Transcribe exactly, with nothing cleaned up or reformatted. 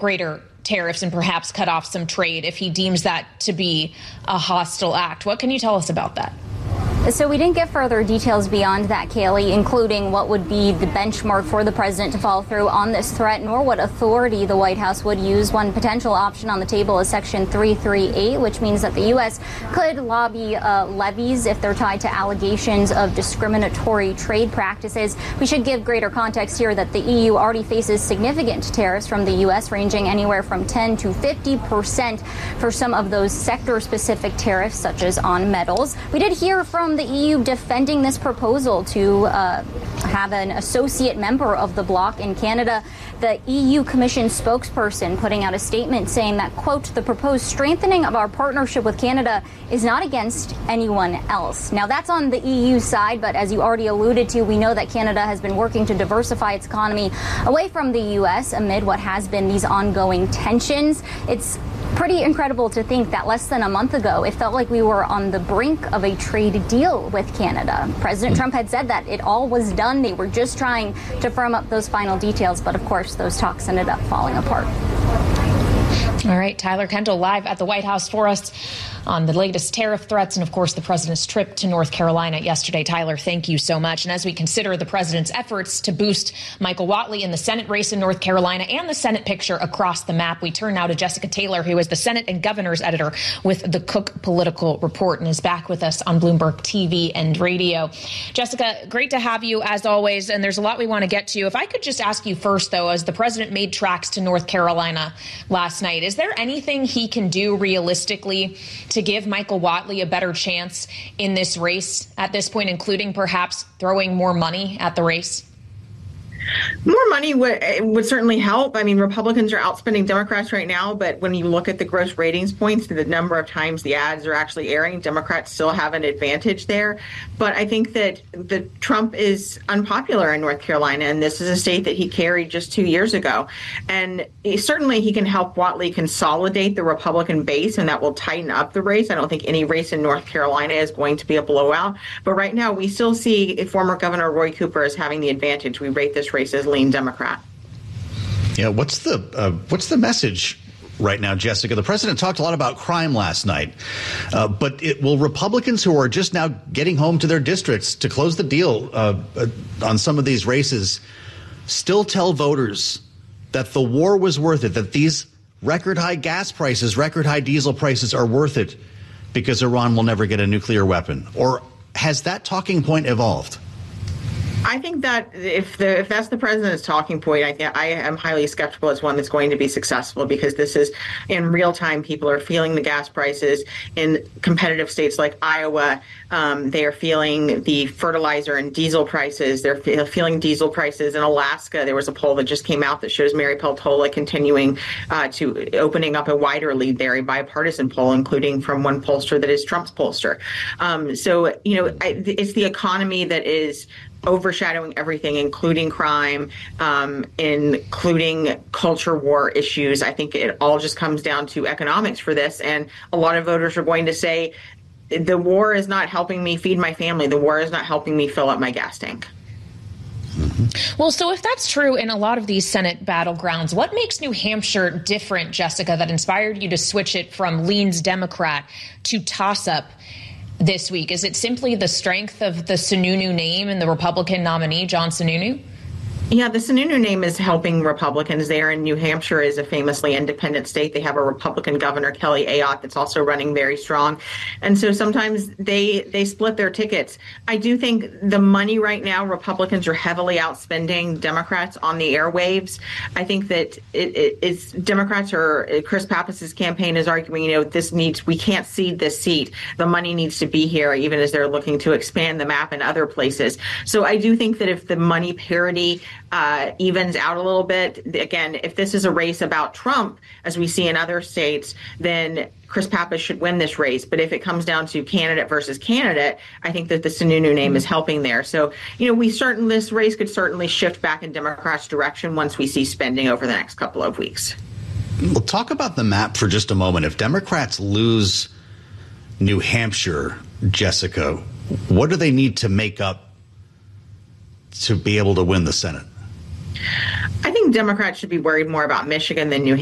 greater tariffs and perhaps cut off some trade if he deems that to be a hostile act. What can you tell us about that? So we didn't get further details beyond that, Kaylee, including what would be the benchmark for the president to follow through on this threat, nor what authority the White House would use. One potential option on the table is Section three thirty-eight, which means that the U S could lobby uh, levies if they're tied to allegations of discriminatory trade practices. We should give greater context here that the E U already faces significant tariffs from the U S, ranging anywhere from ten to fifty percent for some of those sector-specific tariffs, such as on metals. We did hear from the E U defending this proposal to uh, have an associate member of the bloc in Canada. The E U Commission spokesperson putting out a statement saying that, quote, the proposed strengthening of our partnership with Canada is not against anyone else. Now, that's on the E U side, but as you already alluded to, we know that Canada has been working to diversify its economy away from the U S amid what has been these ongoing tensions. It's pretty incredible to think that less than a month ago, it felt like we were on the brink of a trade deal with Canada. President Trump had said that it all was done. They were just trying to firm up those final details. But of course, those talks ended up falling apart. All right, Tyler Kendall live at the White House for us on the latest tariff threats and, of course, the president's trip to North Carolina yesterday. Tyler, thank you so much. And as we consider the president's efforts to boost Michael Whatley in the Senate race in North Carolina and the Senate picture across the map, we turn now to Jessica Taylor, who is the Senate and governor's editor with the Cook Political Report and is back with us on Bloomberg T V and radio. Jessica, great to have you as always. And there's a lot we want to get to. If I could just ask you first, though, as the president made tracks to North Carolina last night, is there anything he can do realistically to give Michael Whatley a better chance in this race at this point, including perhaps throwing more money at the race? More money would would certainly help. I mean, Republicans are outspending Democrats right now, but when you look at the gross ratings points, the number of times the ads are actually airing, Democrats still have an advantage there. But I think that the Trump is unpopular in North Carolina, and this is a state that he carried just two years ago. And he, certainly he can help Whatley consolidate the Republican base, and that will tighten up the race. I don't think any race in North Carolina is going to be a blowout. But right now, we still see former Governor Roy Cooper as having the advantage. We rate this race as lean Democrat. Yeah, what's the uh, what's the message right now, Jessica? The president talked a lot about crime last night, uh, but it, will Republicans who are just now getting home to their districts to close the deal uh, uh, on some of these races still tell voters that the war was worth it, that these record high gas prices, record high diesel prices are worth it because Iran will never get a nuclear weapon? Or has that talking point evolved? I think that if the if that's the president's talking point, I think I am highly skeptical it's one that's going to be successful, because this is in real time. People are feeling the gas prices in competitive states like Iowa. Um, they are feeling the fertilizer and diesel prices. They're fe- feeling diesel prices in Alaska. There was a poll that just came out that shows Mary Peltola continuing uh, to opening up a wider lead there, a bipartisan poll, including from one pollster that is Trump's pollster. Um, so, you know, I, it's the economy that is overshadowing everything, including crime, um, including culture war issues. I think it all just comes down to economics for this. And a lot of voters are going to say, the war is not helping me feed my family. The war is not helping me fill up my gas tank. Mm-hmm. Well, so if that's true in a lot of these Senate battlegrounds, what makes New Hampshire different, Jessica, that inspired you to switch it from leans Democrat to toss-up this week? Is it simply the strength of the Sununu name and the Republican nominee, John Sununu? Yeah, the Sununu name is helping Republicans there, and New Hampshire is a famously independent state. They have a Republican governor, Kelly Ayotte, that's also running very strong. And so sometimes they they split their tickets. I do think the money right now, Republicans are heavily outspending Democrats on the airwaves. I think that it, it, it's Democrats are, Chris Pappas' campaign is arguing, you know, this needs, we can't cede this seat. The money needs to be here, even as they're looking to expand the map in other places. So I do think that if the money parity Uh, evens out a little bit. Again, if this is a race about Trump, as we see in other states, then Chris Pappas should win this race. But if it comes down to candidate versus candidate, I think that the Sununu name is helping there. So, you know, we certain this race could certainly shift back in Democrats' direction once we see spending over the next couple of weeks. We'll talk about the map for just a moment. If Democrats lose New Hampshire, Jessica, what do they need to make up to be able to win the Senate? I think Democrats should be worried more about Michigan than New Hampshire.